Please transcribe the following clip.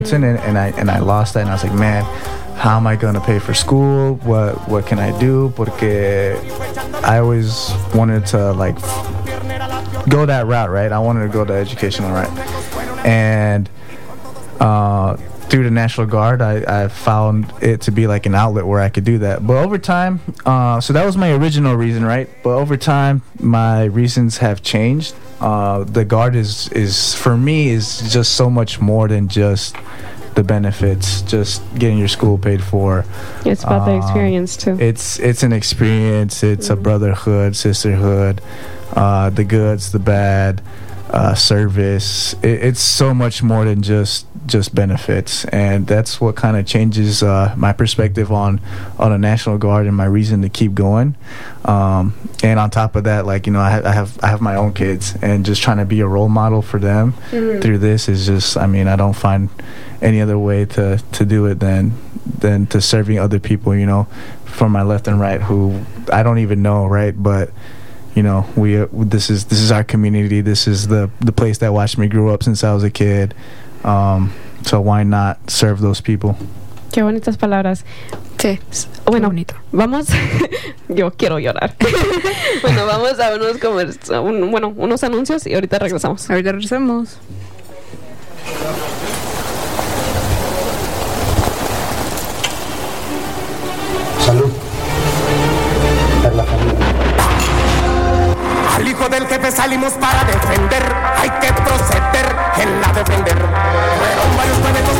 and I lost that, and I was like, man, how am I going to pay for school? What can I do? Porque I always wanted to like go that route, right? I wanted to go the educational route, and through the National Guard, I found it to be like an outlet where I could do that. But over time, so that was my original reason, right? But over time, my reasons have changed. The Guard is for me is just so much more than just the benefits, just getting your school paid for. It's about the experience too. It's an experience. It's a brotherhood, sisterhood, the goods, the bad, service. It's so much more than just benefits, and that's what kind of changes my perspective on a National Guard and my reason to keep going. And on top of that, like, you know, I have my own kids, and just trying to be a role model for them through this is just, I mean, I don't find any other way to do it than to serving other people, you know, from my left and right, who I don't even know, right? But you know, this is our community. This is the place that watched me grow up since I was a kid. So why not serve those people? Qué bonitas palabras. Sí, bueno, bonito. Vamos. Yo quiero llorar. Bueno, vamos a unos anuncios y ahorita regresamos. Ahorita regresamos. Salud. Per la familia. Al hijo del jefe salimos para defender. Hay que proceder en la defender. Fueron varios planetas